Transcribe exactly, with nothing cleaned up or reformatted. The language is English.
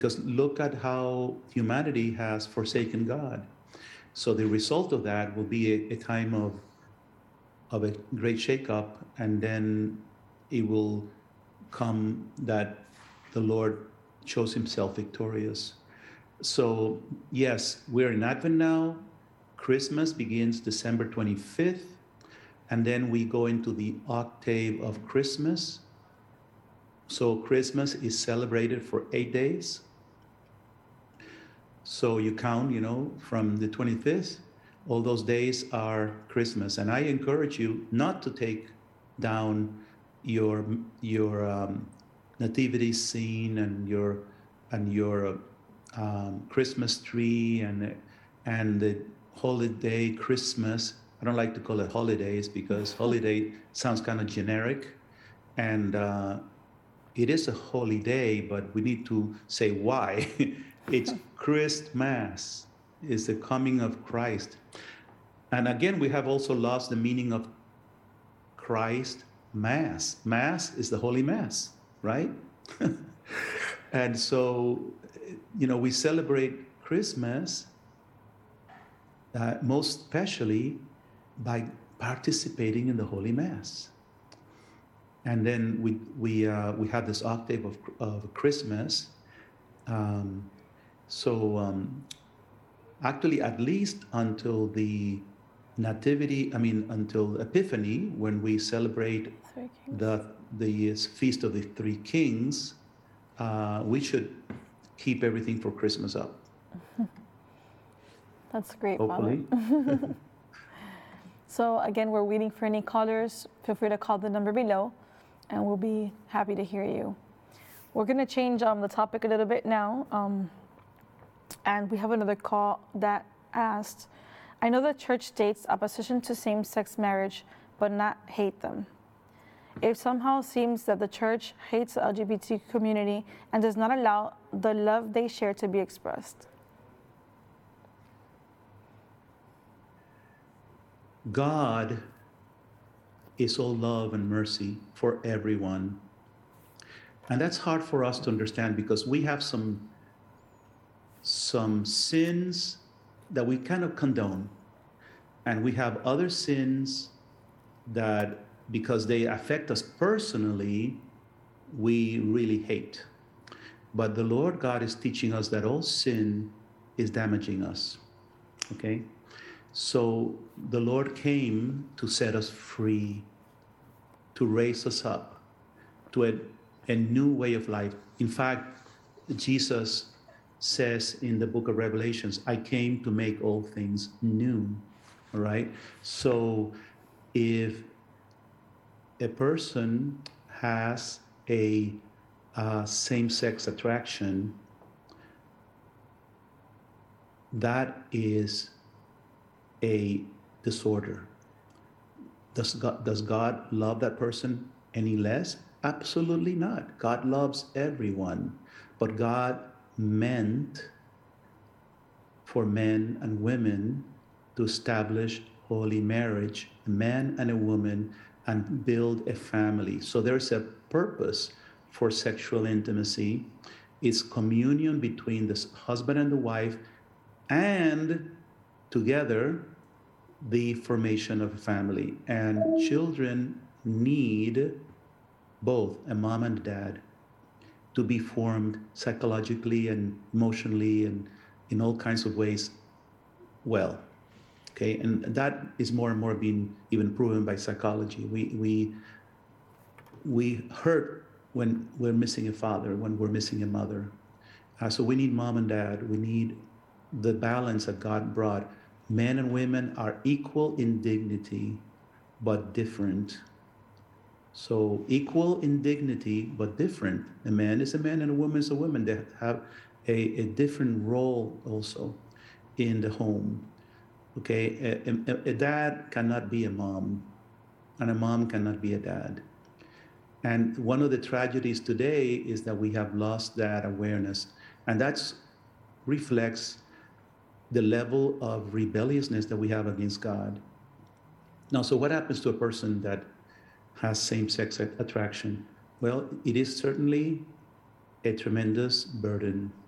Because look at how humanity has forsaken God. So the result of that will be a, a time of of a great shakeup, and then it will come that the Lord shows himself victorious. So, yes, we're in Advent now. Christmas begins December twenty-fifth, and then we go into the octave of Christmas. So, Christmas is celebrated for eight days. So, you count, you know, from the twenty-fifth, all those days are Christmas. And I encourage you not to take down your your um, nativity scene and your and your um, Christmas tree and and the holiday Christmas. I don't like to call it holidays because holiday sounds kind of generic, and uh, it is a holy day, but we need to say why. It's Christmas. It's the coming of Christ. And again, we have also lost the meaning of Christ Mass. Mass is the Holy Mass, right? And so, you know, we celebrate Christmas uh, most especially by participating in the Holy Mass. And then we we uh, we have this octave of of Christmas. Um, so um, actually, at least until the Nativity, I mean, until Epiphany, when we celebrate Three Kings. the the feast of the Three Kings, uh, we should keep everything for Christmas up. That's great, Hopefully. Father. So again, we're waiting for any callers. Feel free to call the number below, and we'll be happy to hear you. We're going to change um, the topic a little bit now, um, and we have another call that asked, I know the church states opposition to same-sex marriage, but not hate them. It somehow seems that the church hates the L G B T community and does not allow the love they share to be expressed. God is all love and mercy for everyone. And that's hard for us to understand because we have some some sins that we kind of condone. And we have other sins that, because they affect us personally, we really hate. But the Lord God is teaching us that all sin is damaging us. Okay? So the Lord came to set us free, to raise us up to a, a new way of life. In fact, Jesus says in the book of Revelations, I came to make all things new. All right? So if a person has a uh, same-sex attraction, that is a disorder. Does God, does God love that person any less? Absolutely not. God loves everyone. But God meant for men and women to establish holy marriage, a man and a woman, and build a family. So there's a purpose for sexual intimacy. It's communion between the husband and the wife, and together the formation of a family. And children need both a mom and dad to be formed psychologically and emotionally and in all kinds of ways well. Okay, and that is more and more being even proven by psychology. We we we hurt when we're missing a father, when we're missing a mother. Uh, so we need mom and dad. We need the balance that God brought. Men and women are equal in dignity, but different. So equal in dignity, but different. A man is a man and a woman is a woman. They have a, a different role also in the home. Okay, a, a, a dad cannot be a mom, and a mom cannot be a dad. And one of the tragedies today is that we have lost that awareness, and that reflects the level of rebelliousness that we have against God. Now, so what happens to a person that has same-sex attraction? Well, it is certainly a tremendous burden.